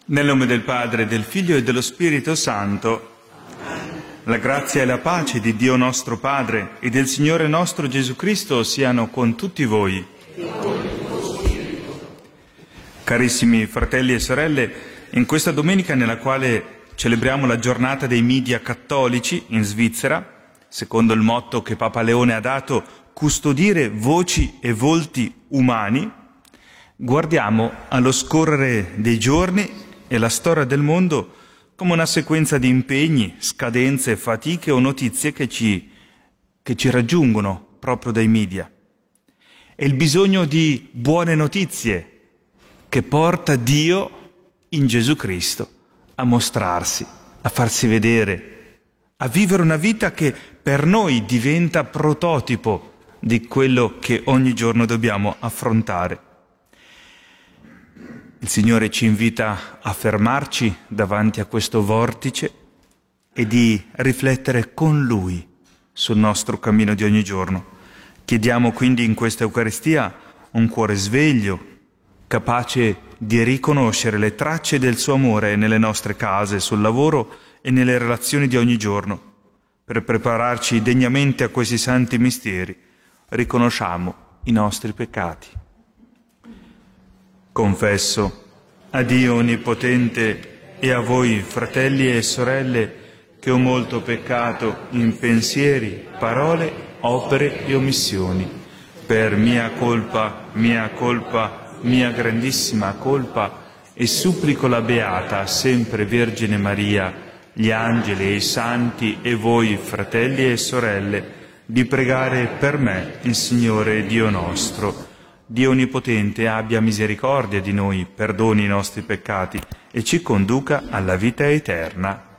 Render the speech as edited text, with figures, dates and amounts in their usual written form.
Nel nome del Padre, del Figlio e dello Spirito Santo, la grazia e la pace di Dio nostro Padre e del Signore nostro Gesù Cristo siano con tutti voi. Carissimi fratelli e sorelle, in questa domenica nella quale celebriamo la giornata dei media cattolici in Svizzera, secondo il motto che Papa Leone ha dato, custodire voci e volti umani, guardiamo allo scorrere dei giorni e la storia del mondo come una sequenza di impegni, scadenze, fatiche o notizie che ci raggiungono proprio dai media. E il bisogno di buone notizie che porta Dio in Gesù Cristo a mostrarsi, a farsi vedere, a vivere una vita che per noi diventa prototipo di quello che ogni giorno dobbiamo affrontare. Il Signore ci invita a fermarci davanti a questo vortice e di riflettere con Lui sul nostro cammino di ogni giorno. Chiediamo quindi in questa Eucaristia un cuore sveglio, capace di riconoscere le tracce del suo amore nelle nostre case, sul lavoro e nelle relazioni di ogni giorno. Per prepararci degnamente a questi santi misteri, riconosciamo i nostri peccati. Confesso a Dio Onnipotente e a voi, fratelli e sorelle, che ho molto peccato in pensieri, parole, opere e omissioni. Per mia colpa, mia grandissima colpa, e supplico la Beata, sempre Vergine Maria, gli angeli e i santi e voi, fratelli e sorelle, di pregare per me il Signore Dio nostro. Dio Onnipotente abbia misericordia di noi, perdoni i nostri peccati e ci conduca alla vita eterna.